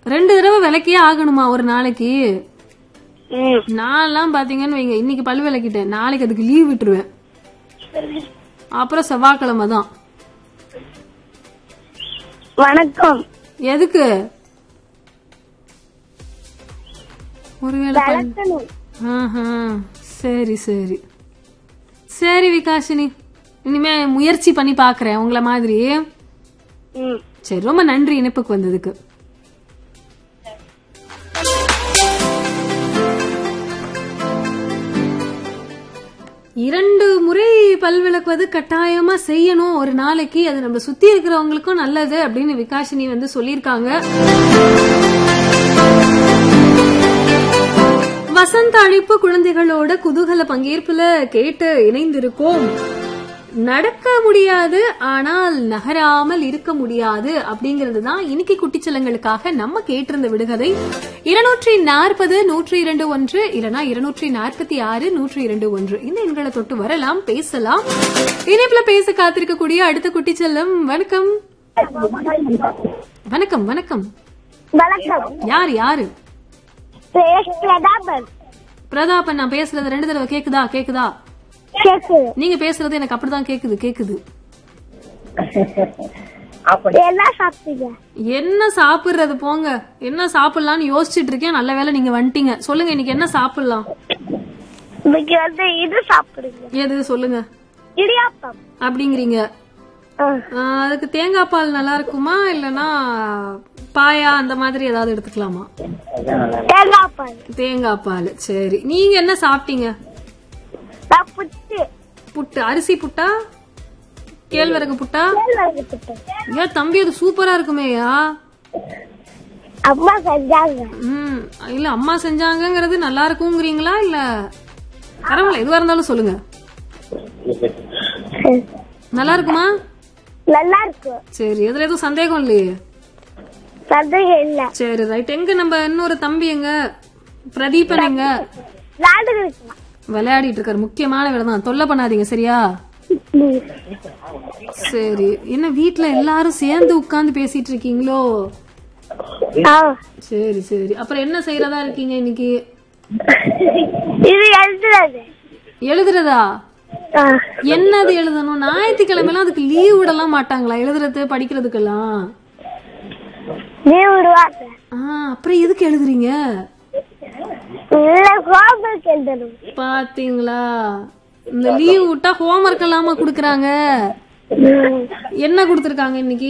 2 தடவை விளக்கியே ஆகணுமா ஒரு நாளைக்கு? நான்லாம் பாத்தீங்கன்னு வைங்க, இன்னைக்கு பல் விளக்கிட்டேன், நாளைக்கு அதுக்கு லீவ் விட்டுருவேன். அப்புறம் செவ்வாய்க்கிழமை தான். வணக்கம். எதுக்கு? ஒருவேளை சரி சரி சரி விகாஷினி, இனிமே முயற்சி பண்ணி பாக்குறேன் உங்களை மாதிரி. சரி, ரொம்ப நன்றி இணைப்புக்கு வந்ததுக்கு. இரண்டு முறை பல் விளக்குவது கட்டாயமா செய்யணும் ஒரு நாளைக்கு. அது நம்ம சுத்தி இருக்கிறவங்களுக்கும் நல்லது அப்படின்னு விகாஷினி வந்து சொல்லியிருக்காங்க. வசந்த அழைப்பு குழந்தைகளோட குதூகல பங்கேற்புல கேட்டு இணைந்திருக்கோம். நடக்க முடியாது ஆனால் நகராமல் இருக்க முடியாது அப்படிங்கிறது தான் இன்னைக்கு குட்டிச்சலங்களுக்காக நம்ம கேட்டிருந்த விடுகதை. 240 102 இல்லனா 246 102 இந்த எண்களை தொட்டு வரலாம், பேசலாம். இணைப்புல பேச காத்திருக்கக்கூடிய அடுத்த குட்டிச்செல்லம். வணக்கம். வணக்கம் வணக்கம் வணக்கம். யாரு யாரு? பிரதாபன். பிரதாபன், நான் பேசுறது 2 தடவை கேக்குதா? கேக்குதா? நீங்க பேசுறது எனக்கு அப்படிதான் கேக்குது. கேக்குது. என்ன சாப்பிடுறது? போங்க, என்ன சாப்பிடலாம்னு யோசிச்சுட்டு இருக்கேன். நல்ல வேளை நீங்க வந்துட்டீங்க. சொல்லுங்க, இன்னைக்கு என்ன சாப்பிடலாம்? இது சாப்பிடுங்க. எது சொல்லுங்க? இடியாப்பம் அப்படிங்கிறீங்க. அதுக்கு தேங்காய் பால் நல்லா இருக்குமா இல்லனா பாயா அந்த மாதிரி ஏதாவது எடுத்துக்கலாமா? தேங்காய் பால். தேங்காய் பால். சரி, நீங்க என்ன சாப்பிட்டீங்க? புட்டு. அரிசி புட்டா கேழ்வரகு புட்டா? ஏன் தம்பி, அது சூப்பரா இருக்குமேயா. அம்மா செஞ்சாங்க. இல்ல அம்மா செஞ்சாங்கங்கிறது நல்லா இருக்குங்கிறீங்களா இல்ல? பரவாயில்ல, எதுவா இருந்தாலும் சொல்லுங்க. நல்லா இருக்குமா? நல்லா இருக்கு. சரி, அதுல எதுவும் சந்தேகம் இல்லையே? சந்தேகம் இல்ல. சரி, ரைட். எங்க நம்ம இன்னொரு தம்பி எங்க? பிரதீபன் எங்க? விளையாடிட்டு இருக்காரு. முக்கியமான வேலை தான், தொல்லை பண்ணாதீங்க சரியா? சரி, என்ன வீட்டுல எல்லாரும் சேர்ந்து உட்கார்ந்து பேசிட்டு இருக்கீங்களோ? சரி சரி. அப்புறம் என்ன செய்யறதா இருக்கீங்க இன்னைக்கு? எழுதுறதா? என்னது எழுதணும்? ஞாயிற்றுக்கிழமை அதுக்கு லீவ் விடலாம் மாட்டாங்களா? எழுதுறது படிக்கிறதுக்கெல்லாம் அப்புறம் எதுக்கு எழுதுறீங்க? பாத்தீங்களா, இந்த லீவ் விட்டா ஹோம்வொர்க் எல்லாமா குடுக்கறாங்க. என்ன குடுத்திருக்காங்க இன்னைக்கு?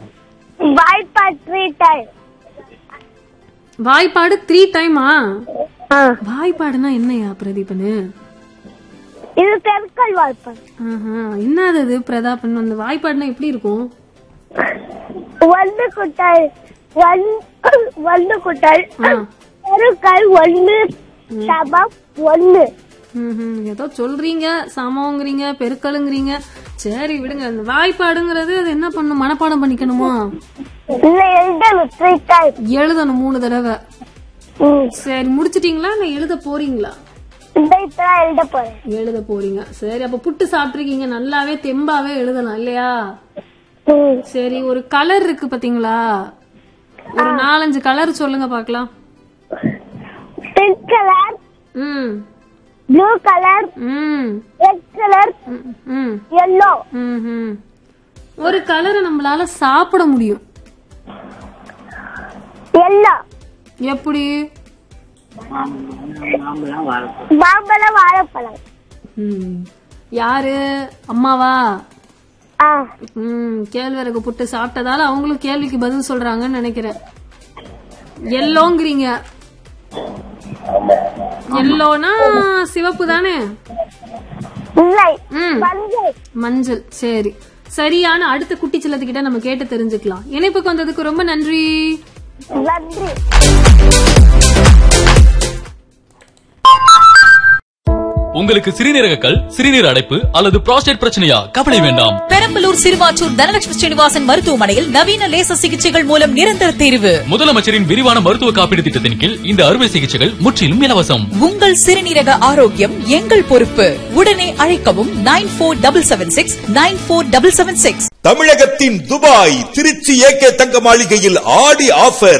வாய்ப்பாடு 3 டைமா? வாய்ப்பாடுனா என்னையா பிரதீபனு? இது பெருக்கல் வாய்ப்பாடு. என்னது பிரதாபன்? அந்த வாய்ப்பாடுனா எப்படி இருக்கும்? ஒன்று கூட்டல் பெருக்கல் 1 சமம் 1. ஏதோ சொல்றீங்க, சமங்கிறீங்க, பெருக்கலுங்கிறீங்க. சரி விடுங்க. அந்த வாய்ப்பாடுங்கிறது அது என்ன பண்ணும்? மனப்பாடம் பண்ணிக்கணுமா? எழுதணும் 3 தடவை. சரி, முடிச்சிட்டீங்களா இல்ல எழுத போறீங்களா? எழுத போறீங்க. சரி, அப்ப புட்டு சாப்பிட்டுருக்கீங்க, நல்லாவே தெம்பாவே எழுதலாம் இல்லையா? சரி, ஒரு கலர் இருக்கு பாத்தீங்களா? ஒரு 4-5 கலர் சொல்லுங்க பாக்கலாம். Pink colour, blue colour, red colour, yellow. ஒரு கலரை நம்மளால சாப்பிட முடியும். yellow. எப்படி? மாம்பழம், வாழைப்பழம். யாரு? அம்மாவா? கேழ்வரகு புட்டு சாப்பிட்டதால அவங்களும் கேள்விக்கு பதில் சொல்றாங்கன்னு நினைக்கிறேன். எல்லோங்கிறீங்க. எல்லோனா சிவப்பு தானே? மஞ்சள். சரி, சரியான அடுத்த குட்டி செல்லத்துக்கிட்ட நம்ம கேட்டு தெரிஞ்சுக்கலாம். இணைப்புக்கு வந்ததுக்கு ரொம்ப நன்றி. உங்களுக்கு சிறுநீரகக்கல், சிறுநீர் அடைப்பு அல்லது புரோஸ்டேட் பிரச்சனையா? கவலை வேண்டாம். பெரம்பலூர் சிறுவாச்சூர் தனலட்சுமி ஸ்ரீனிவாசன் மருத்துவமனையில் நவீன லேசர் சிகிச்சைகள் மூலம் நிரந்தர தீர்வு. முதலமைச்சரின் விரிவான மருத்துவ காப்பீடு திட்டத்தின் கீழ் இந்த அறுவை சிகிச்சைகள் முற்றிலும் இலவசம். உங்கள் சிறுநீரக ஆரோக்கியம் எங்கள் பொறுப்பு. உடனே அழைக்கவும் 9476 94776. தமிழகத்தின் துபாய் திருச்சி ஏகே தங்க மாளிகையில் ஆடி ஆஃபர்.